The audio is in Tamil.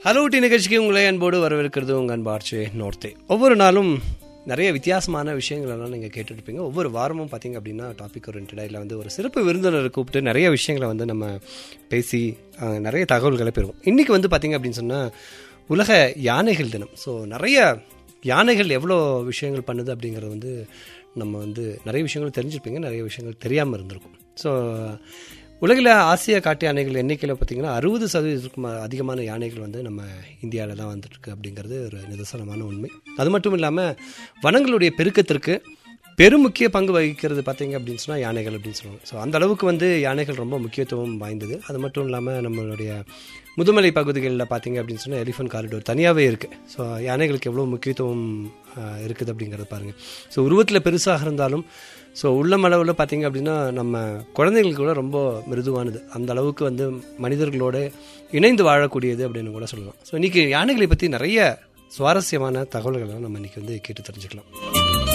ஹலோ டி நிகழ்ச்சிக்கு உங்களை அன்போடு வரவேற்கிறது உங்கள் அன்பார்ச்சி நோர்த்தே. ஒவ்வொரு நாளும் நிறைய வித்தியாசமான விஷயங்களெல்லாம் நீங்கள் கேட்டுருப்பீங்க. ஒவ்வொரு வாரமும் பார்த்தீங்க அப்படின்னா டாபிக் ஓரியன்டாக இல்லை வந்து ஒரு சிறப்பு விருந்தினரை கூப்பிட்டு நிறைய விஷயங்களை வந்து நம்ம பேசி நிறைய தகவல்களை பெறுவோம். இன்றைக்கி வந்து பார்த்திங்க அப்படின்னு சொன்னால் உலக யானைகள் தினம். ஸோ நிறைய யானைகள் எவ்வளோ விஷயங்கள் பண்ணுது அப்படிங்கிறது வந்து நம்ம வந்து நிறைய விஷயங்கள் தெரிஞ்சிருப்பீங்க, நிறைய விஷயங்கள் தெரியாமல் இருந்திருக்கும். ஸோ உலகில் ஆசிய காட்டு யானைகள் எண்ணிக்கையில் பார்த்திங்கன்னா 60% அதிகமான யானைகள் வந்து நம்ம இந்தியாவில் தான் வந்துட்டுருக்கு அப்படிங்கிறது ஒரு நிதர்சனமான உண்மை. அது மட்டும் இல்லாமல் வனங்களுடைய பெருக்கத்திற்கு பெருமுக்கிய பங்கு வகிக்கிறது பார்த்திங்க அப்படின்னு சொன்னால் யானைகள் அப்படின்னு சொல்லுவாங்க. ஸோ அந்த அளவுக்கு வந்து யானைகள் ரொம்ப முக்கியத்துவம் வாய்ந்தது. அது மட்டும் இல்லாமல் நம்மளுடைய முதுமலை பகுதிகளில் பார்த்திங்க அப்படின்னு சொன்னால் எலிஃபண்ட் காரிடோர் தனியாகவே இருக்குது. ஸோ யானைகளுக்கு எவ்வளோ முக்கியத்துவம் இருக்குது அப்படிங்கிறது பாருங்கள். ஸோ உருவத்தில் பெருசாக இருந்தாலும் ஸோ உள்ளமளவில் பார்த்திங்க அப்படின்னா நம்ம குழந்தைகளுக்கு கூட ரொம்ப மிருதுவானது. அந்த அளவுக்கு வந்து மனிதர்களோடு இணைந்து வாழக்கூடியது அப்படின்னு கூட சொல்லலாம். ஸோ இன்றைக்கி யானைகளை பற்றி நிறைய சுவாரஸ்யமான தகவல்களை நம்ம இன்றைக்கி வந்து கேட்டு தெரிஞ்சுக்கலாம்.